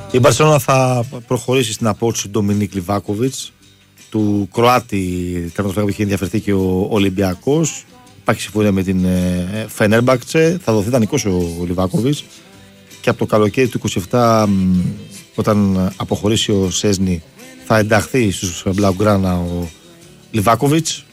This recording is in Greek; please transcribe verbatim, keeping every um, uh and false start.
Η Μπαρσελόνα θα προχωρήσει στην απόρριψη του Ντομινίκ Λιβάκοβιτς, του Κροάτη τερματοφύλακα που είχε ενδιαφερθεί και ο Ολυμπιακός. Υπάρχει συμφωνία με την Φενέρμπαχτσε, θα δοθεί δανεικός ο Λιβάκοβιτς και από το καλοκαίρι του είκοσι επτά, όταν αποχωρήσει ο Σέσνη, θα ενταχθεί στους Μπλαουγκράνα ο Λιβάκοβιτς.